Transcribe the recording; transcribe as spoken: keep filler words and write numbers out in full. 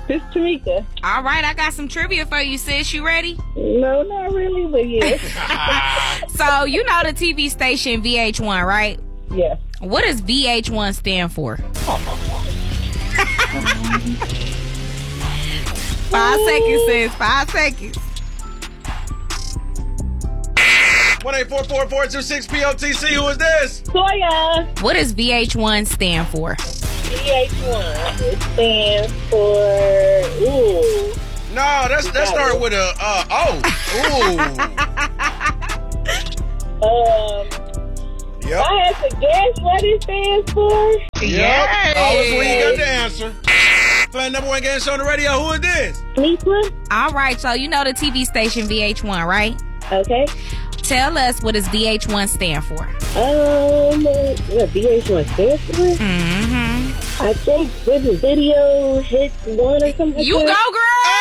It's Tamika. All right, I got some trivia for you, sis. You ready? No, not really, but yes. So, you know the T V station V H one, right? Yes. What does V H one stand for? Five seconds, sis. Five seconds. one eight four four, four two six, P O T C. Who is this? Toya. What does V H one stand for? V H one. It stands for. Ooh. No, that's that start with a uh oh. Ooh. Um. Yep. I have to guess what it stands for. Yep. Always when you got the answer. Playing number one game show on the radio. Who is this? Fleetwood. All right, so you know the T V station V H one, right? Okay. Tell us what does V H one stand for? Um, what V H one stands for? Mm-hmm. I think with the video hit one or something. You like go, that. girl!